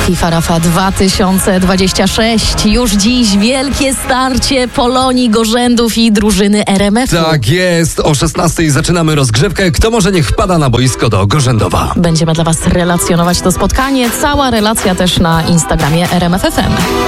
FIFA Rafa 2026. Już dziś wielkie starcie Polonii Gorzędów i drużyny RMF-u. Tak jest, o 16:00 zaczynamy rozgrzewkę. Kto może, niech wpada na boisko do Gorzędowa. Będziemy dla Was relacjonować to spotkanie. Cała relacja też na Instagramie RMF FM.